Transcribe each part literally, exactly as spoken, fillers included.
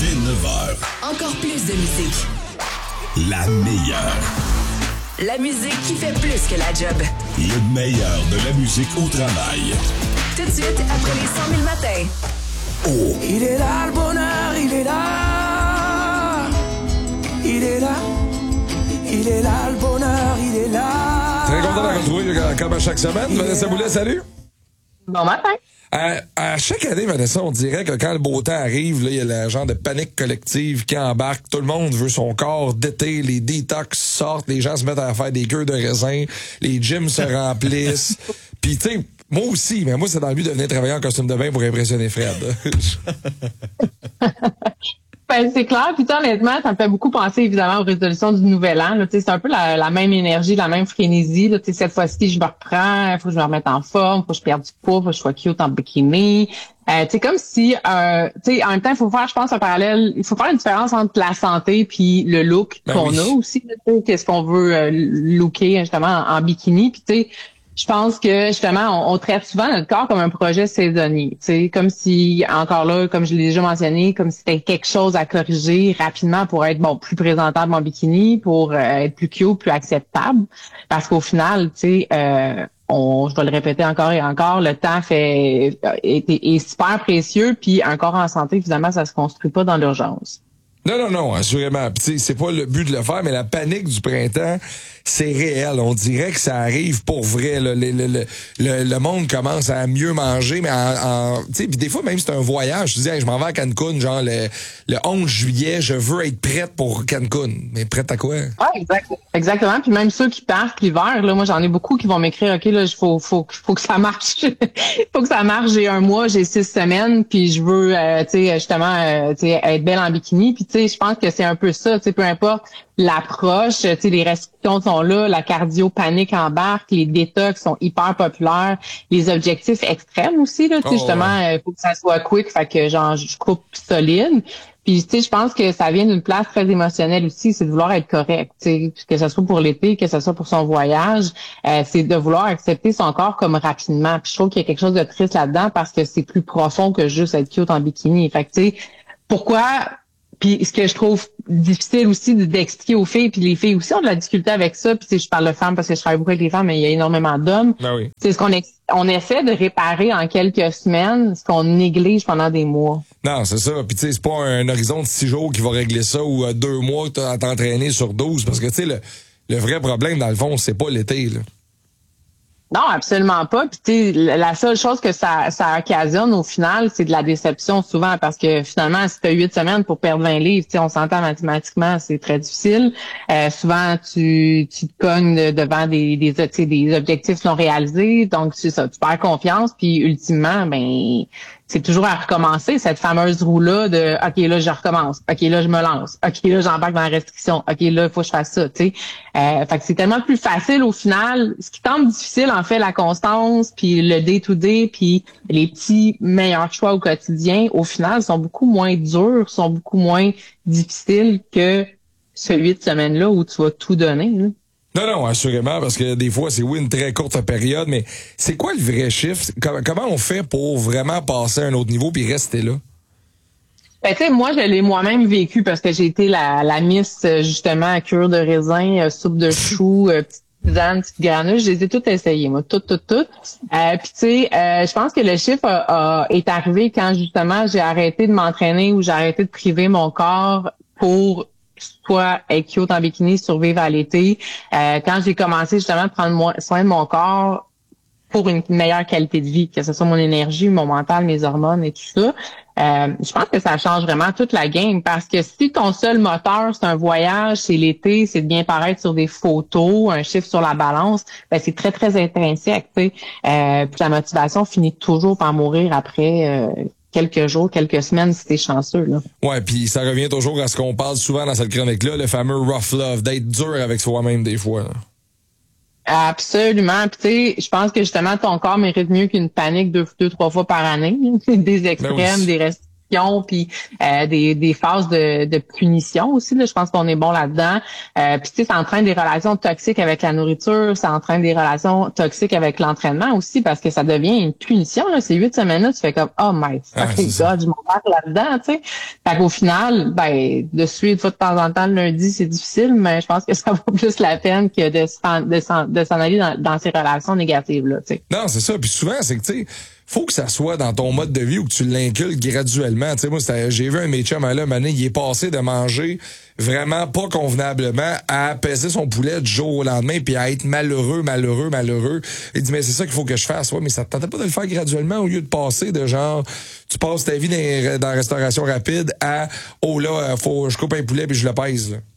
dès neuf heures. Encore plus de musique. La meilleure. La musique qui fait plus que la job. Le meilleur de la musique au travail. Tout de suite, après les cent mille matins. Oh. Il est là le bonheur, il est là. Il est là. Il est là le bonheur, il est là. Très content de la retrouver comme à chaque semaine. Il Vanessa Boulet, salut. Bon matin. À, à chaque année, Vanessa, on dirait que quand le beau temps arrive, là, il y a le genre de panique collective qui embarque. Tout le monde veut son corps d'été, les détox sortent, les gens se mettent à faire des queues de raisin, les gyms se remplissent. Puis, tu sais, moi aussi, mais moi, c'est dans le but de venir travailler en costume de bain pour impressionner Fred. Ben, c'est clair. Puis, honnêtement, ça me fait beaucoup penser, évidemment, aux résolutions du Nouvel An. Là. C'est un peu la, la même énergie, la même frénésie. Là. Cette fois-ci, je me reprends, il faut que je me remette en forme, il faut que je perde du poids, il faut que je sois cute en bikini. Euh, c'est comme si, euh, tu sais, en même temps, il faut faire, je pense, un parallèle. Il faut faire une différence entre la santé puis le look ben qu'on oui. a aussi. Qu'est-ce qu'on veut euh, looker, justement, en, en bikini. Puis, tu sais, je pense que justement, on, on traite souvent notre corps comme un projet saisonnier. C'est comme si, encore là, comme je l'ai déjà mentionné, comme si c'était quelque chose à corriger rapidement pour être bon plus présentable en bikini, pour euh, être plus cute, plus acceptable. Parce qu'au final, tu sais, euh, on, je dois le répéter encore et encore, le temps fait est, est super précieux. Puis un corps en santé, évidemment, ça se construit pas dans l'urgence. Non, non, non, assurément. Puis, tu sais, c'est pas le but de le faire, mais la panique du printemps, c'est réel. On dirait que ça arrive pour vrai. Là. Le, le, le, le, le monde commence à mieux manger, mais en, en tu sais, puis des fois même c'est un voyage. Tu dis, hey, je m'en vais à Cancun, genre le, le onze juillet, je veux être prête pour Cancun. Mais prête à quoi? Ouais, exact, exactement. Puis même ceux qui partent l'hiver, là, moi j'en ai beaucoup qui vont m'écrire, ok, là, il faut, faut, faut que ça marche, faut que ça marche. J'ai un mois, j'ai six semaines, puis je veux, euh, tu sais, justement, euh, tu sais, être belle en bikini. Puis tu sais, je pense que c'est un peu ça, tu sais, peu importe l'approche, tu sais, les restrictions sont là, la cardio panique embarque, les détox sont hyper populaires, les objectifs extrêmes aussi, là, tu sais, Oh, justement, il faut que ça soit quick, fait que genre, je coupe solide. Puis, tu sais, je pense que ça vient d'une place très émotionnelle aussi, c'est de vouloir être correct, tu sais, que ce soit pour l'été, que ce soit pour son voyage, euh, c'est de vouloir accepter son corps comme rapidement. Puis je trouve qu'il y a quelque chose de triste là-dedans parce que c'est plus profond que juste être cute en bikini. Fait que, tu sais, pourquoi... Puis ce que je trouve difficile aussi d'expliquer aux filles, puis les filles aussi ont de la difficulté avec ça, puis tu sais, je parle de femmes parce que je travaille beaucoup avec les femmes, mais il y a énormément d'hommes. Ben oui. C'est ce qu'on ex- on essaie de réparer en quelques semaines ce qu'on néglige pendant des mois. Non, c'est ça. Puis tu sais, c'est pas un horizon de six jours qui va régler ça ou euh, deux mois que à t'entraîner sur douze. Parce que tu sais, le, le vrai problème, dans le fond, c'est pas l'été, là. Non, absolument pas. Puis tu sais, la seule chose que ça, ça occasionne au final, c'est de la déception souvent parce que finalement, si tu as huit semaines pour perdre vingt livres, tu sais, on s'entend mathématiquement, c'est très difficile. Euh, souvent, tu, tu te cognes devant des, des, tu sais, des objectifs non réalisés, donc c'est ça, tu perds confiance, puis ultimement, ben c'est toujours à recommencer, cette fameuse roue-là de « OK, là, je recommence. OK, là, je me lance. OK, là, j'embarque dans la restriction. OK, là, il faut que je fasse ça. » Tu sais, euh, fait que c'est tellement plus facile au final. Ce qui semble difficile, en fait, la constance, puis le day-to-day, puis les petits meilleurs choix au quotidien, au final, sont beaucoup moins durs, sont beaucoup moins difficiles que ce huit semaines-là où tu vas tout donner. Là. Non, non, assurément, parce que des fois, c'est oui, une très courte période, mais c'est quoi le vrai chiffre? Comment, comment on fait pour vraiment passer à un autre niveau puis rester là? Ben, tu sais, moi, je l'ai moi-même vécu parce que j'ai été la, la miss, justement, à cure de raisin, euh, soupe de choux, euh, petite tisane, petite granule. Je les ai toutes essayées, moi, toutes, toutes, toutes. Euh, puis, tu sais, euh, je pense que le chiffre a, a, est arrivé quand, justement, j'ai arrêté de m'entraîner ou j'ai arrêté de priver mon corps pour soit être cute en bikini, survivre à l'été. Euh, quand j'ai commencé justement à prendre mo- soin de mon corps pour une meilleure qualité de vie, que ce soit mon énergie, mon mental, mes hormones et tout ça, euh, je pense que ça change vraiment toute la game parce que si ton seul moteur, c'est un voyage, c'est l'été, c'est de bien paraître sur des photos, un chiffre sur la balance, ben c'est très, très intrinsèque, tu sais. Euh, puis la motivation finit toujours par mourir après euh, quelques jours, quelques semaines si t'es chanceux, là. Ouais, puis ça revient toujours à ce qu'on parle souvent dans cette chronique-là, le fameux rough love, d'être dur avec soi-même des fois. Là. Absolument. Puis tu sais, je pense que justement ton corps mérite mieux qu'une panique deux, deux trois fois par année, des extrêmes, Ben oui. des restrictions. répétitions, puis euh, des, des phases de, de punition aussi. Là, je pense qu'on est bon là-dedans. Euh, puis tu sais, ça entraîne des relations toxiques avec la nourriture, ça entraîne des relations toxiques avec l'entraînement aussi, parce que ça devient une punition. Là, ces huit semaines-là, tu fais comme oh my fucking ah, god, je m'embarque là-dedans, tu sais. Fait qu'au final, ben de suivre de temps en temps le lundi, c'est difficile, mais je pense que ça vaut plus la peine que de s'en, de s'en, de s'en aller dans, dans ces relations négatives-là, tu sais. Non, c'est ça. Puis souvent, c'est que, tu sais, faut que ça soit dans ton mode de vie ou que tu l'inculques graduellement. Tu sais, moi, c'était, j'ai vu un métier là, un année, il est passé de manger vraiment pas convenablement à peser son poulet du jour au lendemain puis à être malheureux, malheureux, malheureux. Il dit, mais c'est ça qu'il faut que je fasse. Ouais, mais ça te tentait pas de le faire graduellement au lieu de passer de genre, tu passes ta vie dans, dans la restauration rapide à, oh là, faut, je coupe un poulet puis je le pèse, là.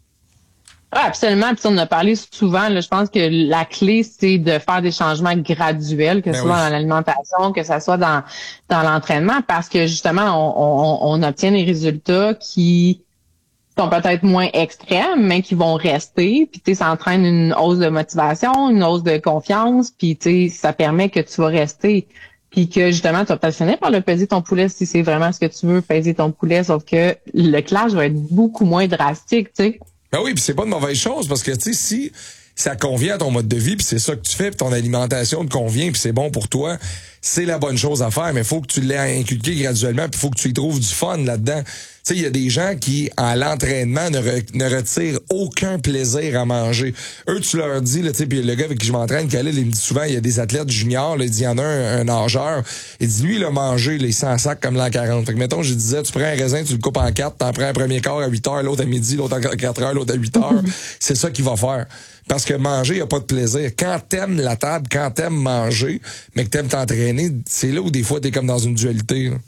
Ah, absolument. Puis on en a parlé souvent. Là, je pense que la clé, c'est de faire des changements graduels, que ce ben soit oui. dans l'alimentation, que ce soit dans dans l'entraînement, parce que justement, on, on, on obtient des résultats qui sont peut-être moins extrêmes, mais qui vont rester. Puis tu sais, ça entraîne une hausse de motivation, une hausse de confiance. Puis tu sais, ça permet que tu vas rester. Puis que justement, tu vas peut-être finir par le peser ton poulet si c'est vraiment ce que tu veux, peser ton poulet, sauf que le clash va être beaucoup moins drastique, tu sais. Ben oui, puis c'est pas une mauvaise chose parce que tu sais si ça convient à ton mode de vie puis c'est ça que tu fais puis ton alimentation te convient puis c'est bon pour toi, c'est la bonne chose à faire, mais faut que tu l'aies inculqué graduellement puis faut que tu y trouves du fun là-dedans. Tu sais, il y a des gens qui, à l'entraînement, ne, re, ne retirent aucun plaisir à manger. Eux, tu leur dis, là, tu sais, puis le gars avec qui je m'entraîne, Khalil, il me dit souvent, il y a des athlètes juniors, là, il dit, il y en a un, un nageur, il dit, lui, il a mangé, là, il s'en sac comme l'an quarante. Fait que, mettons, je disais, tu prends un raisin, tu le coupes en quatre, t'en prends un premier quart à huit heures, l'autre à midi, l'autre à quatre heures, l'autre à huit heures. C'est ça qu'il va faire. Parce que manger, il n'y a pas de plaisir. Quand t'aimes la table, quand t'aimes manger, mais que t'aimes t'entraîner, c'est là où des fois t'es comme dans une dualité, là.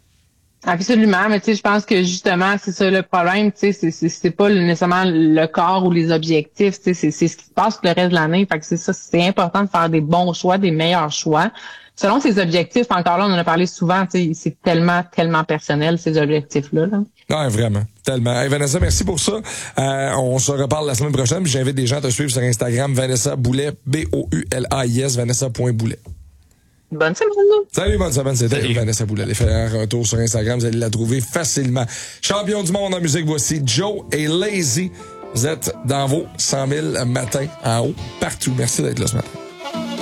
Absolument, mais tu sais, je pense que justement, c'est ça le problème, tu sais, c'est, c'est, c'est pas nécessairement le corps ou les objectifs, tu sais, c'est, c'est ce qui se passe le reste de l'année. Fait que c'est ça, c'est important de faire des bons choix, des meilleurs choix. Selon ses objectifs, encore là, on en a parlé souvent, tu sais, c'est tellement, tellement personnel, ces objectifs-là, là. Non, vraiment, tellement. Hey, Vanessa, merci pour ça. Euh, on se reparle la semaine prochaine, puis j'invite des gens à te suivre sur Instagram, Vanessa Boulet, B O U L A I S, Vanessa point Boulet. Bonne semaine. Salut, bonne semaine. C'était Salut. Vanessa Boulet. Allez faire un tour sur Instagram. Vous allez la trouver facilement. Champion du monde en musique, voici Joe et Lazy. Vous êtes dans vos cent mille matins en haut, partout. Merci d'être là ce matin.